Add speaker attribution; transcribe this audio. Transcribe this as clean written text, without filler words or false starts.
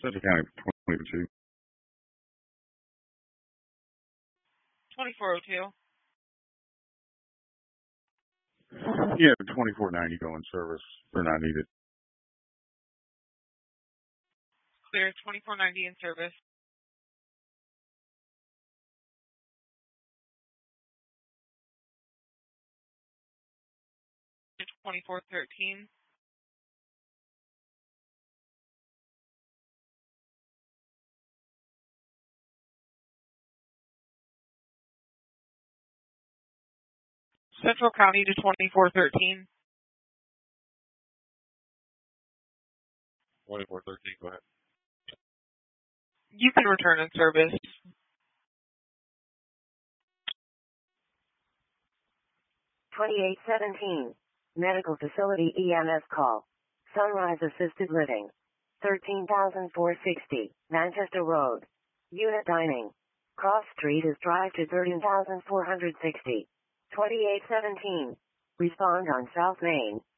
Speaker 1: Central County 22.
Speaker 2: 2402.
Speaker 1: Yeah, 2490 going service. They're not needed.
Speaker 2: Clear 2490 in service. 2413. Central County to 2413.
Speaker 1: 2413, go ahead.
Speaker 2: You can return in service.
Speaker 3: 2817. Medical Facility EMS call. Sunrise Assisted Living. 13,460. Manchester Road. Unit Dining. Cross Street is drive to 13,460. 2817. Respond on South Main.